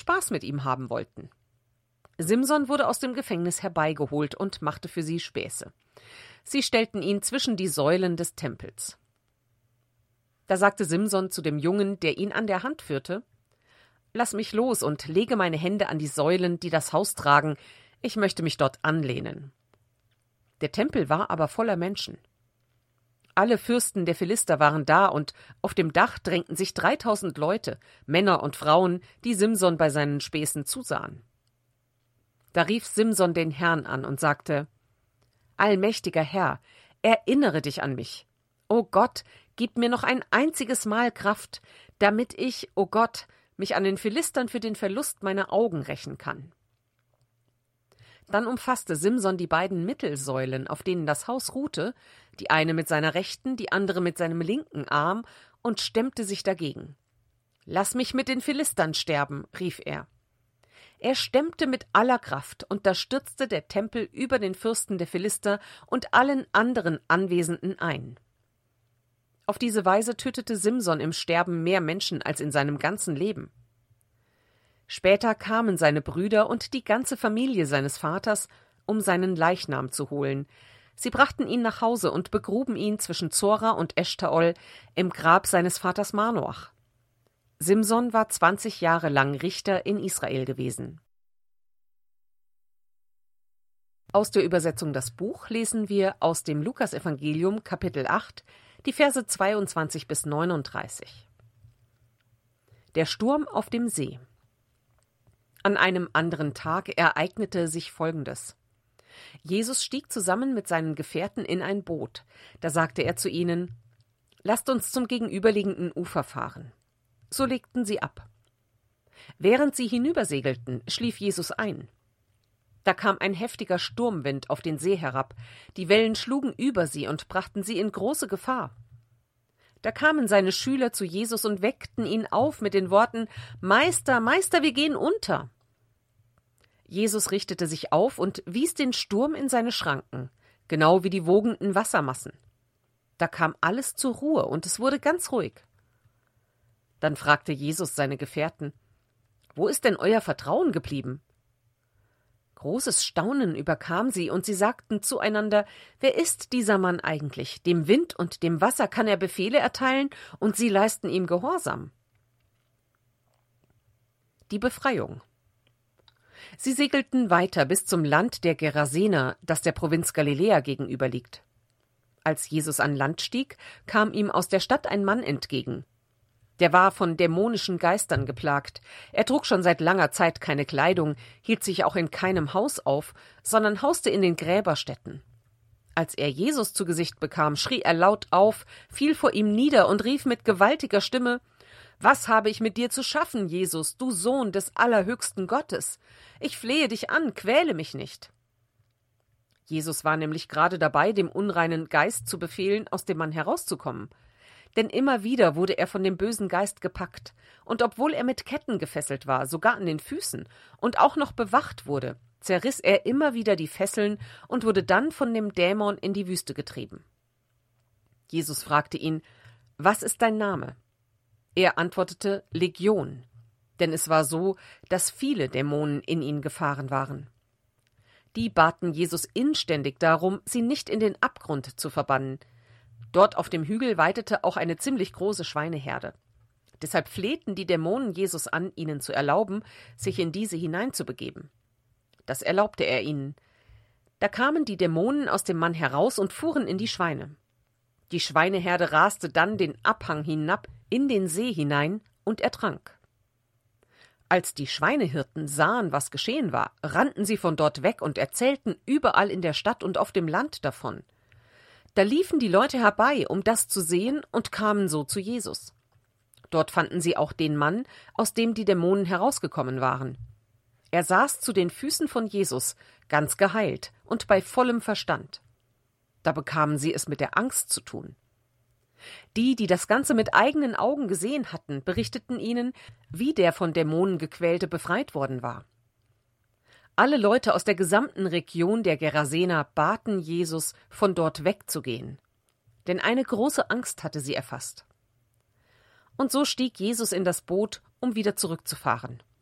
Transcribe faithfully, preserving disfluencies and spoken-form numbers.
Spaß mit ihm haben wollten. Simson wurde aus dem Gefängnis herbeigeholt und machte für sie Späße. Sie stellten ihn zwischen die Säulen des Tempels. Da sagte Simson zu dem Jungen, der ihn an der Hand führte: »Lass mich los und lege meine Hände an die Säulen, die das Haus tragen. Ich möchte mich dort anlehnen.« Der Tempel war aber voller Menschen. Alle Fürsten der Philister waren da, und auf dem Dach drängten sich dreitausend Leute, Männer und Frauen, die Simson bei seinen Späßen zusahen. Da rief Simson den Herrn an und sagte: »Allmächtiger Herr, erinnere dich an mich. O Gott, gib mir noch ein einziges Mal Kraft, damit ich, o Gott, mich an den Philistern für den Verlust meiner Augen rächen kann.« Dann umfasste Simson die beiden Mittelsäulen, auf denen das Haus ruhte, die eine mit seiner rechten, die andere mit seinem linken Arm, und stemmte sich dagegen. »Lass mich mit den Philistern sterben«, rief er. Er stemmte mit aller Kraft, und da stürzte der Tempel über den Fürsten der Philister und allen anderen Anwesenden ein. Auf diese Weise tötete Simson im Sterben mehr Menschen als in seinem ganzen Leben. Später kamen seine Brüder und die ganze Familie seines Vaters, um seinen Leichnam zu holen. Sie brachten ihn nach Hause und begruben ihn zwischen Zora und Eschtaol im Grab seines Vaters Manoach. Simson war zwanzig Jahre lang Richter in Israel gewesen. Aus der Übersetzung Das Buch lesen wir aus dem Lukasevangelium Kapitel acht, die Verse zweiundzwanzig bis neununddreißig. Der Sturm auf dem See. An einem anderen Tag ereignete sich Folgendes. Jesus stieg zusammen mit seinen Gefährten in ein Boot. Da sagte er zu ihnen: »Lasst uns zum gegenüberliegenden Ufer fahren.« So legten sie ab. Während sie hinübersegelten, schlief Jesus ein. Da kam ein heftiger Sturmwind auf den See herab, die Wellen schlugen über sie und brachten sie in große Gefahr. Da kamen seine Schüler zu Jesus und weckten ihn auf mit den Worten: »Meister, Meister, wir gehen unter!« Jesus richtete sich auf und wies den Sturm in seine Schranken, genau wie die wogenden Wassermassen. Da kam alles zur Ruhe und es wurde ganz ruhig. Dann fragte Jesus seine Gefährten: »Wo ist denn euer Vertrauen geblieben?« Großes Staunen überkam sie, und sie sagten zueinander: »Wer ist dieser Mann eigentlich? Dem Wind und dem Wasser kann er Befehle erteilen, und sie leisten ihm Gehorsam.« Die Befreiung. Sie segelten weiter bis zum Land der Gerasener, das der Provinz Galiläa gegenüberliegt. Als Jesus an Land stieg, kam ihm aus der Stadt ein Mann entgegen. Der war von dämonischen Geistern geplagt. Er trug schon seit langer Zeit keine Kleidung, hielt sich auch in keinem Haus auf, sondern hauste in den Gräberstätten. Als er Jesus zu Gesicht bekam, schrie er laut auf, fiel vor ihm nieder und rief mit gewaltiger Stimme: »Was habe ich mit dir zu schaffen, Jesus, du Sohn des allerhöchsten Gottes? Ich flehe dich an, quäle mich nicht.« Jesus war nämlich gerade dabei, dem unreinen Geist zu befehlen, aus dem Mann herauszukommen. Denn immer wieder wurde er von dem bösen Geist gepackt, und obwohl er mit Ketten gefesselt war, sogar an den Füßen, und auch noch bewacht wurde, zerriss er immer wieder die Fesseln und wurde dann von dem Dämon in die Wüste getrieben. Jesus fragte ihn: »Was ist dein Name?« Er antwortete: »Legion«, denn es war so, dass viele Dämonen in ihn gefahren waren. Die baten Jesus inständig darum, sie nicht in den Abgrund zu verbannen. Dort auf dem Hügel weidete auch eine ziemlich große Schweineherde. Deshalb flehten die Dämonen Jesus an, ihnen zu erlauben, sich in diese hineinzubegeben. Das erlaubte er ihnen. Da kamen die Dämonen aus dem Mann heraus und fuhren in die Schweine. Die Schweineherde raste dann den Abhang hinab in den See hinein und ertrank. Als die Schweinehirten sahen, was geschehen war, rannten sie von dort weg und erzählten überall in der Stadt und auf dem Land davon. Da liefen die Leute herbei, um das zu sehen, und kamen so zu Jesus. Dort fanden sie auch den Mann, aus dem die Dämonen herausgekommen waren. Er saß zu den Füßen von Jesus, ganz geheilt und bei vollem Verstand. Da bekamen sie es mit der Angst zu tun. Die, die das Ganze mit eigenen Augen gesehen hatten, berichteten ihnen, wie der von Dämonen gequälte befreit worden war. Alle Leute aus der gesamten Region der Gerasener baten Jesus, von dort wegzugehen. Denn eine große Angst hatte sie erfasst. Und so stieg Jesus in das Boot, um wieder zurückzufahren.